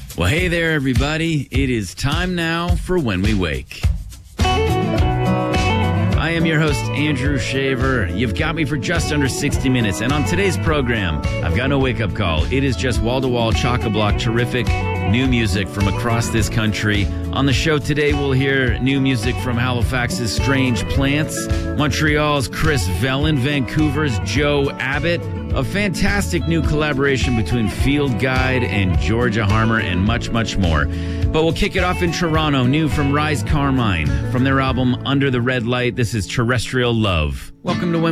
Well, hey there, everybody. It is time now for When We Wake. I am your host, Andrew Shaver. You've got me for just under 60 minutes. And on today's program, I've got no wake-up call. It is just wall-to-wall, chock-a-block, terrific new music from across this country. On the show today, we'll hear new music from Halifax's Strange Plants, Montreal's Chris Vellon, Vancouver's Joe Abbott, a fantastic new collaboration between Field Guide and Georgia Harmer, and much, much more. But we'll kick it off in Toronto, new from Rise Carmine. From their album Under the Red Light, this is Terrestrial Love. Welcome to When